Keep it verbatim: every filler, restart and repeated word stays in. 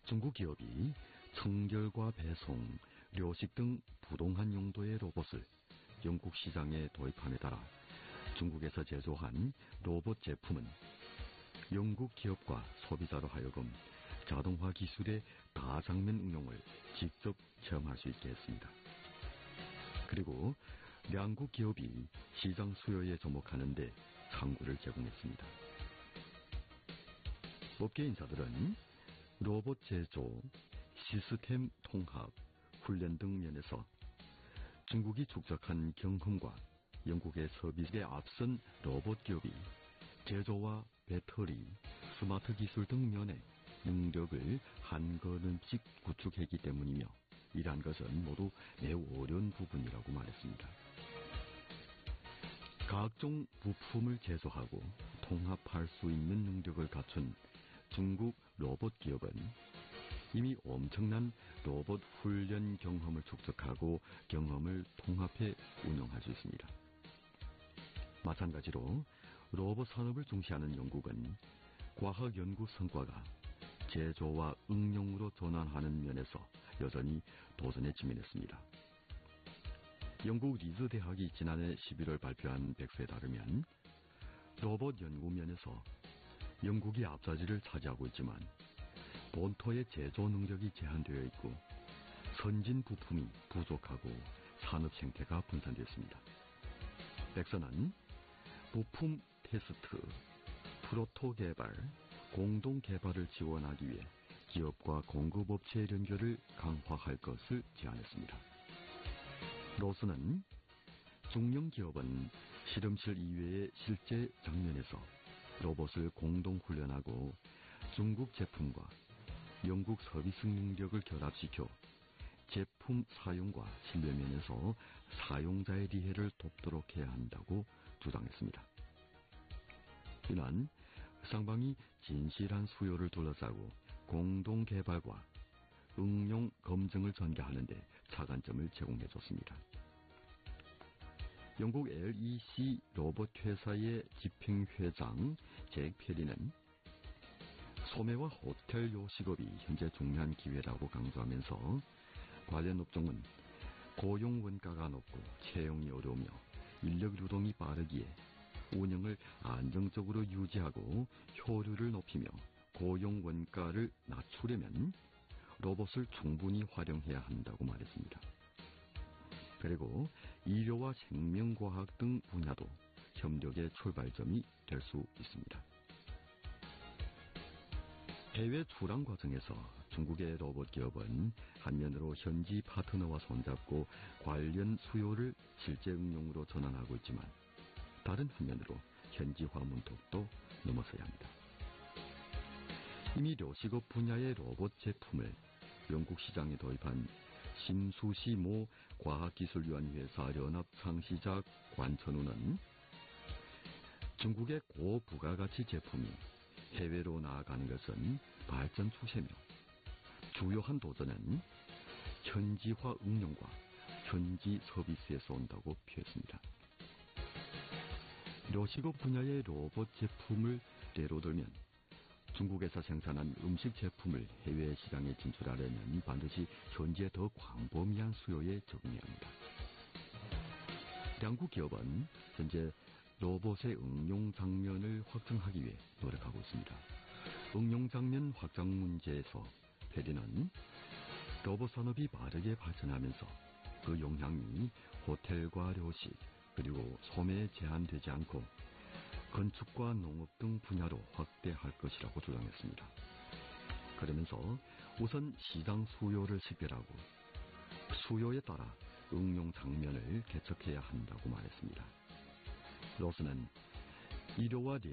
중국 기업이 청결과 배송, 료식 등 부동한 용도의 로봇을 영국 시장에 도입함에 따라 중국에서 제조한 로봇 제품은 영국 기업과 소비자로 하여금 자동화 기술의 다장면 응용을 직접 체험할 수 있게 했습니다. 그리고 양국 기업이 시장 수요에 접목하는 데 창구를 제공했습니다. 업계 인사들은 로봇 제조, 시스템 통합, 훈련 등 면에서 중국이 축적한 경험과 영국의 서비스에 앞선 로봇 기업이 제조와 배터리, 스마트 기술 등 면에 능력을 한 걸음씩 구축했기 때문이며 이러한 것은 모두 매우 어려운 부분이라고 말했습니다. 각종 부품을 제조하고 통합할 수 있는 능력을 갖춘 중국 로봇 기업은 이미 엄청난 로봇 훈련 경험을 축적하고 경험을 통합해 운영할 수 있습니다. 마찬가지로 로봇 산업을 중시하는 영국은 과학 연구 성과가 제조와 응용으로 전환하는 면에서 여전히 도전에 직면했습니다. 영국 리즈 대학이 지난해 십일월 발표한 백서에 따르면 로봇 연구 면에서 영국이 앞사지를 차지하고 있지만 본토의 제조 능력이 제한되어 있고 선진 부품이 부족하고 산업 생태가 분산되었습니다. 백서는 부품 테스트, 프로토 개발, 공동 개발을 지원하기 위해 기업과 공급업체의 연결을 강화할 것을 제안했습니다. 로스는 중형 기업은 실험실 이외의 실제 장면에서 로봇을 공동 훈련하고 중국 제품과 영국 서비스 능력을 결합시켜 제품 사용과 신뢰면에서 사용자의 리해를 돕도록 해야 한다고 주장했습니다. 이는 쌍방이 진실한 수요를 둘러싸고 공동 개발과 응용 검증을 전개하는 데 차관점을 제공해줬습니다. 영국 엘이씨 로봇 회사의 집행회장 잭 페리는 소매와 호텔 요식업이 현재 중요한 기회라고 강조하면서 관련 업종은 고용 원가가 높고 채용이 어려우며 인력 유동이 빠르기에 운영을 안정적으로 유지하고 효율을 높이며 고용 원가를 낮추려면 로봇을 충분히 활용해야 한다고 말했습니다. 그리고医療와 생명과학 등 분야도 협력의 출발점이 될 수 있습니다. 해외 출항 과정에서 중국의 로봇 기업은 한면으로 현지 파트너와 손잡고 관련 수요를 실제 응용으로 전환하고 있지만 다른 한면으로 현지화 문턱도 넘어서야 합니다. 이미 료식업 분야의 로봇 제품을 영국 시장에 도입한 신수시 모 과학기술유한회사 연합창시자 관천우는 중국의 고부가가치 제품이 해외로 나아가는 것은 발전 추세며 주요한 도전은 현지화 응용과 현지 서비스에서 온다고 표했습니다. 료식업 분야의 로봇 제품을 예로 들면 중국에서 생산한 음식 제품을 해외 시장에 진출하려면 반드시 현지의 더 광범위한 수요에 적응해야 합니다. 양국 기업은 현재 로봇의 응용 장면을 확장하기 위해 노력하고 있습니다. 응용 장면 확장 문제에서 페리는 로봇 산업이 빠르게 발전하면서 그 영향이 호텔과 료식 그리고 소매에 제한되지 않고 건축과 농업 등 분야로 확대할 것이라고 주장했습니다. 그러면서 우선 시장 수요를 식별하고 수요에 따라 응용 장면을 개척해야 한다고 말했습니다. 로스는 의료와